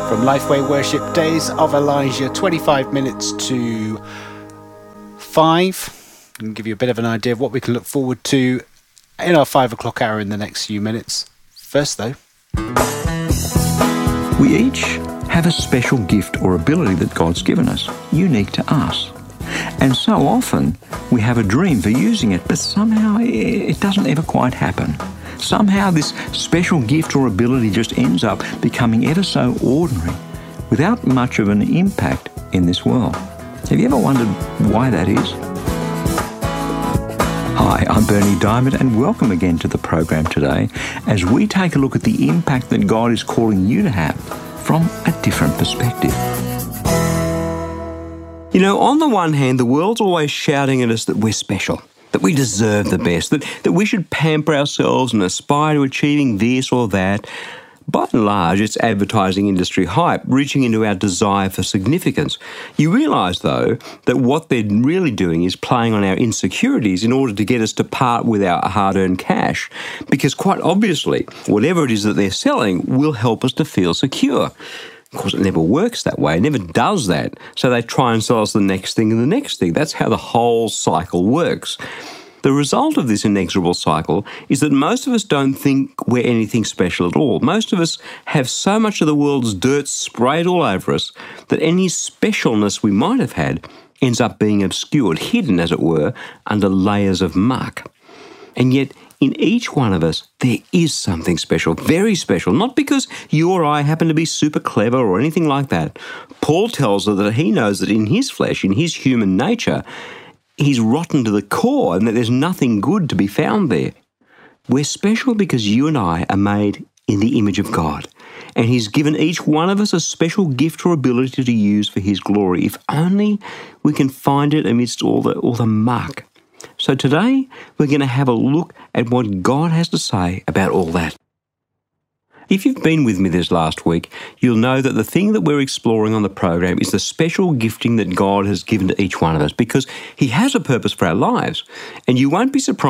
from Lifeway Worship Days of Elijah, 25 minutes to 5. And give you a bit of an idea of what we can look forward to in our 5 o'clock hour in the next few minutes. First though, we each have a special gift or ability that God's given us, unique to us. And so often we have a dream for using it, but somehow it doesn't ever quite happen. Somehow this special gift or ability just ends up becoming ever so ordinary, without much of an impact in this world. Have you ever wondered why that is? Hi, I'm Bernie Diamond, and welcome again to the program today as we take a look at the impact that God is calling you to have from a different perspective. You know, on the one hand, the world's always shouting at us that we're special, that we deserve the best, that we should pamper ourselves and aspire to achieving this or that. By and large, it's advertising industry hype, reaching into our desire for significance. You realise, though, that what they're really doing is playing on our insecurities in order to get us to part with our hard-earned cash, because quite obviously, whatever it is that they're selling will help us to feel secure. Of course, it never works that way. It never does that. So they try and sell us the next thing and the next thing. That's how the whole cycle works. The result of this inexorable cycle is that most of us don't think we're anything special at all. Most of us have so much of the world's dirt sprayed all over us that any specialness we might have had ends up being obscured, hidden, as it were, under layers of muck. And yet, in each one of us, there is something special, very special, not because you or I happen to be super clever or anything like that. Paul tells us that he knows that in his flesh, in his human nature, he's rotten to the core and that there's nothing good to be found there. We're special because you and I are made in the image of God, and he's given each one of us a special gift or ability to use for his glory, if only we can find it amidst all the muck. So today, we're going to have a look at what God has to say about all that. If you've been with me this last week, you'll know that the thing that we're exploring on the program is the special gifting that God has given to each one of us, because he has a purpose for our lives. And you won't be surprised